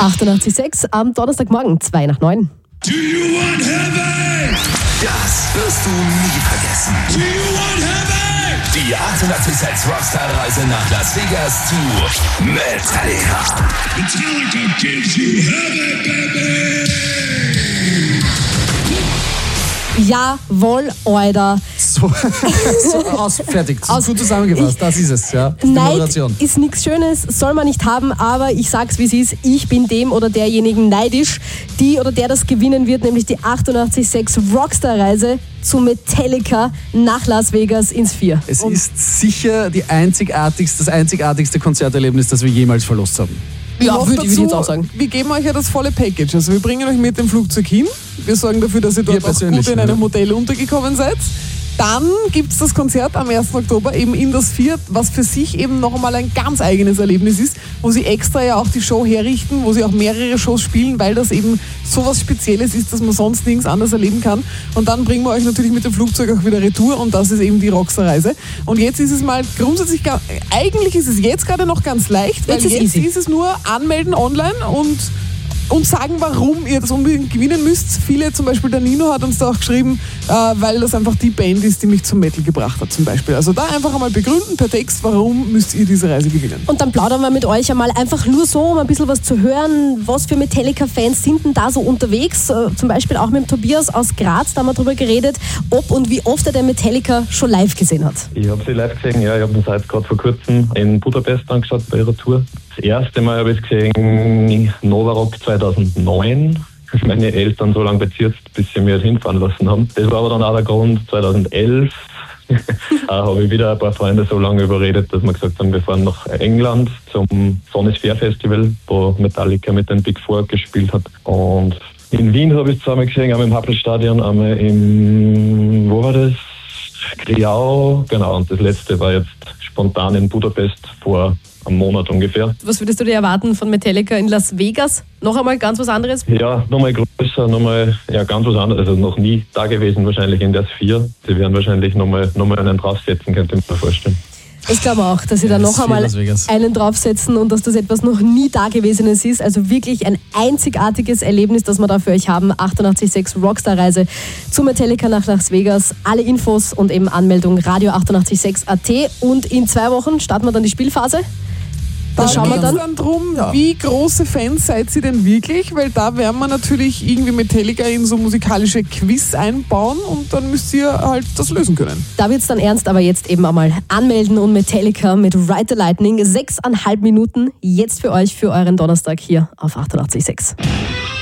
88,6 am Donnerstagmorgen, 8:02. Do you want heaven? Das wirst du nie vergessen. Do you want heaven? Die 88,6 Rockstar-Reise nach Las Vegas zu Metallica. Metallica gives you heaven, baby! Jawohl, Alter. So fertig. Gut zusammengefasst, das ist es. Ja. Neid ist nichts Schönes, soll man nicht haben, aber ich sag's wie es ist, ich bin dem oder derjenigen neidisch, die oder der das gewinnen wird, nämlich die 88,6 Rockstar-Reise zu Metallica nach Las Vegas ins 4. Es ist sicher das einzigartigste Konzerterlebnis, das wir jemals verlost haben. Ja, würde ich jetzt auch sagen. Wir geben euch ja das volle Package. Also wir bringen euch mit dem Flugzeug hin. Wir sorgen dafür, dass ihr dort auch gut in einem Hotel untergekommen seid. Dann gibt es das Konzert am 1. Oktober eben in das 4, was für sich eben noch einmal ein ganz eigenes Erlebnis ist, wo sie extra ja auch die Show herrichten, wo sie auch mehrere Shows spielen, weil das eben so was Spezielles ist, dass man sonst nirgends anders erleben kann. Und dann bringen wir euch natürlich mit dem Flugzeug auch wieder retour und das ist eben die Rockstar-Reise. Und jetzt ist es mal grundsätzlich, eigentlich ist es jetzt gerade noch ganz leicht, weil jetzt ist es nur anmelden online und sagen, warum ihr das unbedingt gewinnen müsst. Viele, zum Beispiel der Nino hat uns da auch geschrieben, weil das einfach die Band ist, die mich zum Metal gebracht hat zum Beispiel. Also da einfach einmal begründen per Text, warum müsst ihr diese Reise gewinnen. Und dann plaudern wir mit euch einmal einfach nur so, um ein bisschen was zu hören. Was für Metallica-Fans sind denn da so unterwegs? Zum Beispiel auch mit dem Tobias aus Graz, da haben wir drüber geredet, ob und wie oft er den Metallica schon live gesehen hat. Ich habe sie live gesehen, ja. Ich habe ihn seit gerade vor kurzem in Budapest angeschaut bei ihrer Tour. Das erste Mal habe ich es gesehen, Novarock 2009. Meine Eltern so lange bezirzt, bis sie mir hinfahren lassen haben. Das war aber dann auch der Grund, 2011 habe ich wieder ein paar Freunde so lange überredet, dass wir gesagt haben, wir fahren nach England zum Sonisphere Festival, wo Metallica mit den Big Four gespielt hat. Und in Wien habe ich es zweimal gesehen, einmal im Happelstadion, einmal wo war das? Griau, genau. Und das letzte war jetzt spontan in Budapest vor einem Monat ungefähr. Was würdest du dir erwarten von Metallica in Las Vegas? Noch einmal ganz was anderes? Ja, nochmal größer, ganz was anderes. Also noch nie da gewesen wahrscheinlich in der Sphere. Sie werden wahrscheinlich nochmal einen draufsetzen, könnte ich mir vorstellen. Ich glaube auch, dass sie da noch einmal einen draufsetzen und dass das etwas noch nie Dagewesenes ist. Also wirklich ein einzigartiges Erlebnis, das wir da für euch haben. 88,6 Rockstar-Reise zu Metallica nach Las Vegas. Alle Infos und eben Anmeldung radio886.at. Und in 2 Wochen starten wir dann die Spielphase. Da schauen wir dann drum, wie große Fans seid ihr denn wirklich? Weil da werden wir natürlich irgendwie Metallica in so musikalische Quiz einbauen und dann müsst ihr halt das lösen können. Da wird's dann ernst, aber jetzt eben einmal anmelden und Metallica mit Ride the Lightning. 6,5 Minuten jetzt für euch, für euren Donnerstag hier auf 88,6.